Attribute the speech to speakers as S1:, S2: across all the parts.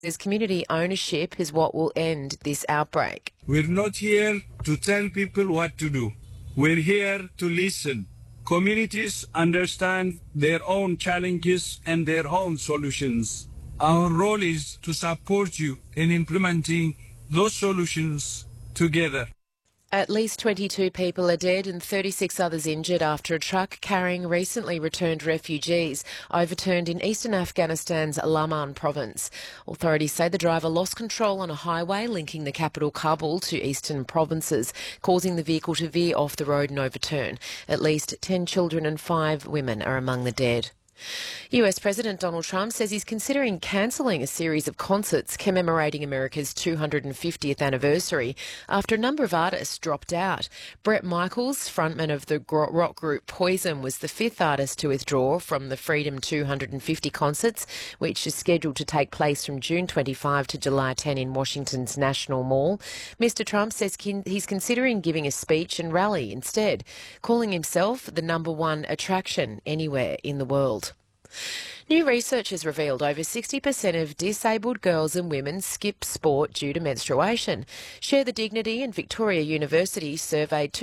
S1: says community ownership is what will end this outbreak.
S2: We're not here to tell people what to do. We're here to listen. Communities understand their own challenges and their own solutions. Our role is to support you in implementing those solutions together.
S1: At least 22 people are dead and 36 others injured after a truck carrying recently returned refugees overturned in eastern Afghanistan's Laman province. Authorities say the driver lost control on a highway linking the capital Kabul to eastern provinces, causing the vehicle to veer off the road and overturn. At least 10 children and 5 women are among the dead. US President Donald Trump says he's considering cancelling a series of concerts commemorating America's 250th anniversary after a number of artists dropped out. Bret Michaels, frontman of the rock group Poison, was the 5th artist to withdraw from the Freedom 250 concerts, which is scheduled to take place from June 25 to July 10 in Washington's National Mall. Mr Trump says he's considering giving a speech and rally instead, calling himself the #1 attraction anywhere in the world. New research has revealed over 60% of disabled girls and women skip sport due to menstruation. Share the Dignity and Victoria University surveyed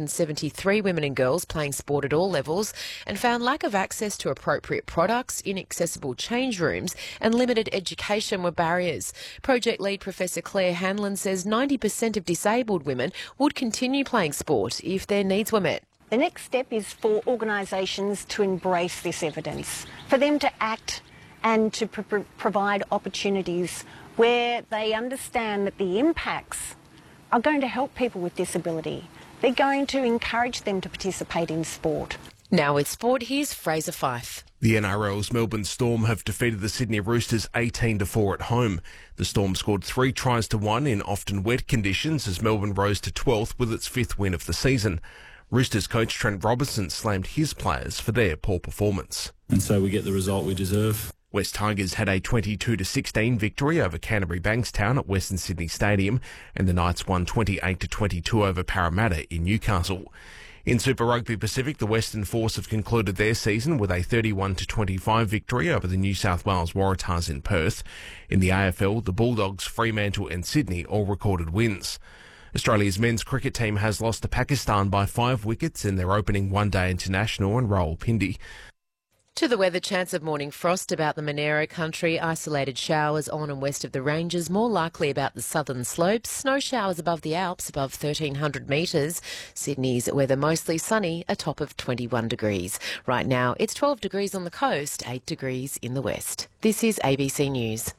S1: 273 women and girls playing sport at all levels and found lack of access to appropriate products, inaccessible change rooms and limited education were barriers. Project lead Professor Claire Hanlon says 90% of disabled women would continue playing sport if their needs were met.
S3: The next step is for organisations to embrace this evidence, for them to act and to provide opportunities where they understand that the impacts are going to help people with disability. They're going to encourage them to participate in sport.
S1: Now with sport, here's Fraser Fyfe.
S4: The NRL's Melbourne Storm have defeated the Sydney Roosters 18-4 at home. The Storm scored 3 tries to 1 in often wet conditions as Melbourne rose to 12th with its 5th win of the season. Roosters coach Trent Robinson slammed his players for their poor performance.
S5: And so we get the result we deserve.
S4: West Tigers had a 22-16 victory over Canterbury Bankstown at Western Sydney Stadium, and the Knights won 28-22 over Parramatta in Newcastle. In Super Rugby Pacific, the Western Force have concluded their season with a 31-25 victory over the New South Wales Waratahs in Perth. In the AFL, the Bulldogs, Fremantle and Sydney all recorded wins. Australia's men's cricket team has lost to Pakistan by 5 wickets in their opening one-day international in Rawalpindi.
S1: To the weather, chance of morning frost about the Monero country, isolated showers on and west of the ranges, more likely about the southern slopes, snow showers above the Alps above 1,300 metres. Sydney's weather mostly sunny, a top of 21 degrees. Right now it's 12 degrees on the coast, 8 degrees in the west. This is ABC News.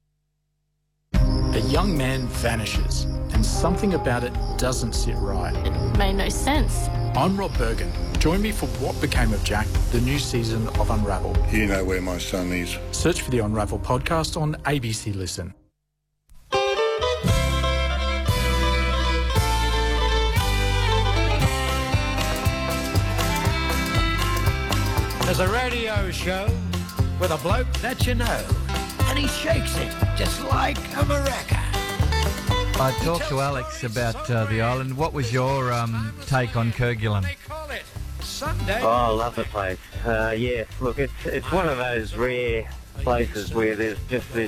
S6: A young man vanishes and something about it doesn't sit right.
S7: It made no sense.
S6: I'm Rob Bergen. Join me for What Became of Jack, the new season of Unravel.
S2: You know where my son is.
S6: Search for the Unravel podcast on ABC Listen.
S8: There's a radio show with a bloke that you know, and he shakes it just like a maraca.
S9: I talked to Alex about the island. What was your take on Kerguelen?
S10: Oh, I love the place. Yeah, look, it's one of those rare places where there's just this,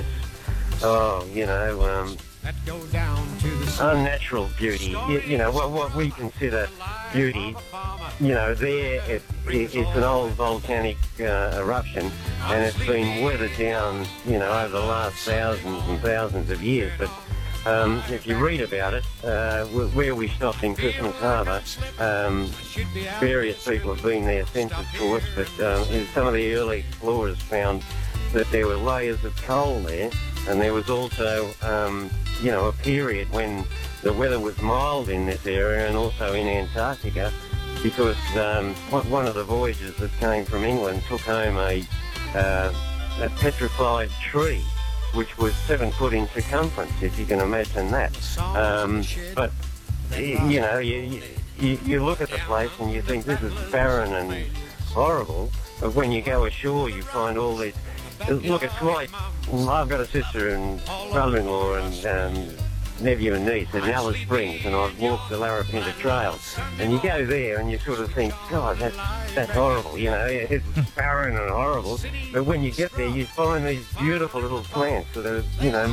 S10: unnatural beauty. You know, what we consider beauty, you know, there it's an old volcanic eruption, and it's been weathered down, you know, over the last thousands and thousands of years. But if you read about it, where we stopped in Christmas Harbour, various people have been there since, of course, but some of the early explorers found that there were layers of coal there, and there was also, a period when the weather was mild in this area and also in Antarctica, because one of the voyagers that came from England took home a petrified tree, which was 7 foot in circumference, if you can imagine that. But, you know, you look at the place and you think this is barren and horrible, but when you go ashore you find all these... Look, it's like... I've got a sister and brother-in-law and nephew and niece in Alice Springs, and I've walked the Larapinta Trail, and you go there and you sort of think, God, that's horrible, you know, it's barren and horrible, but when you get there you find these beautiful little plants that are, you know,